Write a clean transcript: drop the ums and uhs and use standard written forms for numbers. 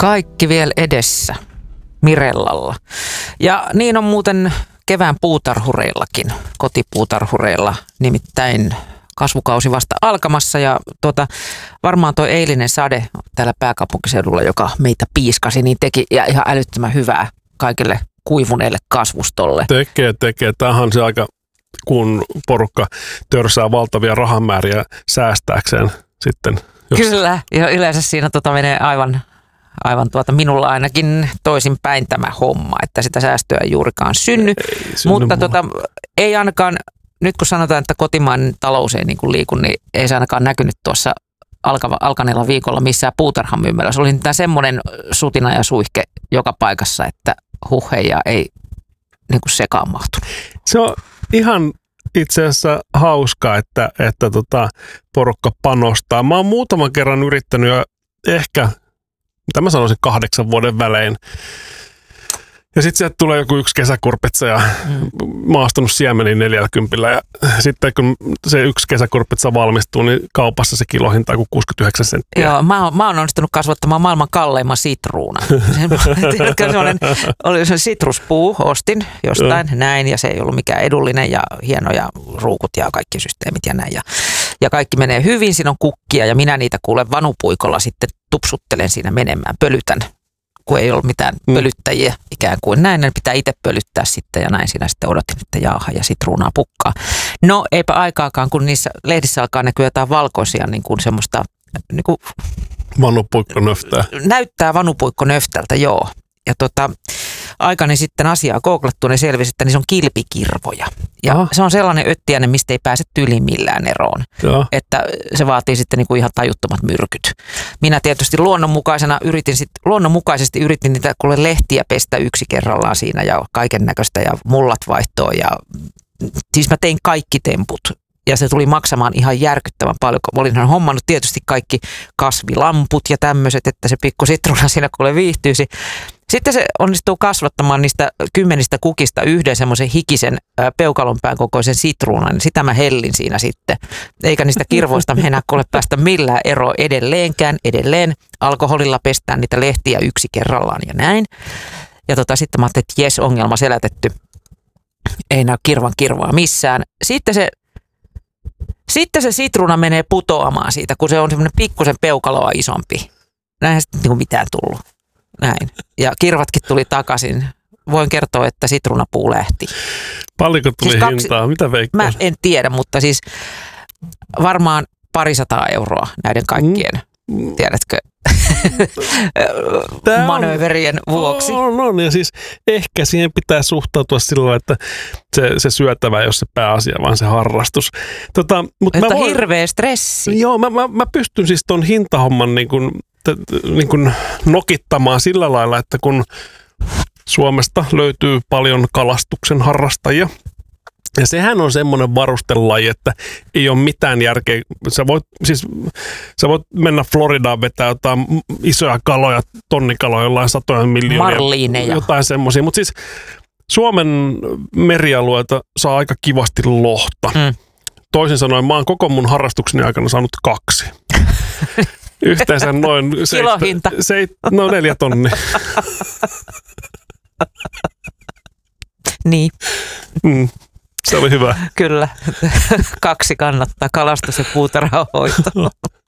Kaikki vielä edessä Mirellalla. Ja niin on muuten kevään puutarhureillakin, kotipuutarhureilla, nimittäin kasvukausi vasta alkamassa ja varmaan toi eilinen sade täällä pääkaupunkiseudulla, joka meitä piiskasi, niin teki ja ihan älyttömän hyvää kaikille kuivuneelle kasvustolle. Tekee. Tämähän on se aika, kun porukka törsää valtavia rahamääriä säästääkseen sitten. Kyllä, ja yleensä siinä menee aivan minulla ainakin toisinpäin tämä homma, että sitä säästöä ei juurikaan synny. Mutta ei ainakaan, nyt kun sanotaan, että kotimainen talous ei niin kuin liiku, niin ei se ainakaan näkynyt tuossa alkaneella viikolla missään puutarhan myymällä. Se oli tämä semmoinen sutina ja suihke joka paikassa, että huhheja ei niin kuin sekaan mahtunut. Se on ihan itse asiassa hauskaa, että porukka panostaa. Mä oon muutaman kerran yrittänyt jo ehkä, mitä mä sanoisin, 8 vuoden välein. Ja sitten sieltä tulee joku yksi kesäkurpitsa ja mä oon ostanut siemeniä 40 ja sitten kun se yksi kesäkurpitsa valmistuu, niin kaupassa se kilohinta on kuin 69 senttiä. Joo, mä oon onnistunut kasvattamaan maailman kalleimman sitruunan. Oli se sitruspuu, ostin jostain näin ja se ei ollut mikään edullinen ja hienoja ruukut ja kaikki systeemit ja näin. Ja kaikki menee hyvin, siinä on kukkia ja minä niitä kuulen vanupuikolla sitten tupsuttelen siinä menemään, pölytän. Kun ei ollut mitään pölyttäjiä ikään kuin näin, ne pitää itse pölyttää sitten ja näin siinä sitten odotin, että jaaha ja sitruunaa pukkaa. No eipä aikaakaan, kun niissä lehdissä alkaa näkyä jotain valkoisia niin kuin semmoista niin kuin vanupuikkonöftää. Näyttää vanupuikkonöftältä, joo. Ja aikani sitten asiaa googlattua, niin selvisi, että niissä on kilpikirvoja. Ja se on sellainen öttiäinen, mistä ei pääse yli millään eroon. Ja. Että se vaatii sitten niin kuin ihan tajuttomat myrkyt. Minä tietysti luonnonmukaisesti yritin niitä lehtiä pestä yksi kerrallaan siinä ja kaiken näköistä ja mullat vaihtoa. Ja siis mä tein kaikki temput. Ja se tuli maksamaan ihan järkyttävän paljon. Olinhan hommannut tietysti kaikki kasvilamput ja tämmöiset, että se pikku sitruuna siinä kuule viihtyisi. Sitten se onnistuu kasvattamaan niistä 10 kukista yhden semmoisen hikisen peukalonpään kokoisen sitruunan. Sitä mä hellin siinä sitten. Eikä niistä kirvoista mennä kuule päästä millään eroa edelleenkään. Edelleen alkoholilla pestään niitä lehtiä yksi kerrallaan ja näin. Ja sitten mä ajattelin, että jes, ongelma selätetty. Ei näy kirvaa missään. Sitten se sitruuna menee putoamaan siitä, kun se on semmoinen pikkusen peukaloa isompi. Näinhän sitten niin kuin mitään tullut. Näin. Ja kirvatkin tuli takaisin. Voin kertoa, että sitruunapuu lähti. Paljonko tuli siis hintaa? Mitä veikkaat? Mä en tiedä, mutta siis varmaan 200 euroa näiden kaikkien. Tiedätkö? Manööverien vuoksi. No, ja siis ehkä siihen pitää suhtautua sillä lailla, että se syötävä ei ole se pääasia, vaan se harrastus. Mutta hirveä stressi. Joo, mä pystyn siis ton hintahomman niin kuin nokittamaan sillä lailla, että kun Suomesta löytyy paljon kalastuksen harrastajia, ja sehän on semmoinen varustelaji, että ei ole mitään järkeä. Sä voit mennä Floridaan vetää jotain isoja kaloja, tonnikaloja, jollain satoja miljoonia. Marliineja. Jotain semmoisia. Mutta siis Suomen merialueita saa aika kivasti lohta. Toisin sanoen mä oon koko mun harrastukseni aikana saanut 2. Yhteensä noin kilohinta. 4 tonnia. Niin. Se oli hyvä. Kyllä. 2 kannattaa, kalastus ja puutarhanhoito.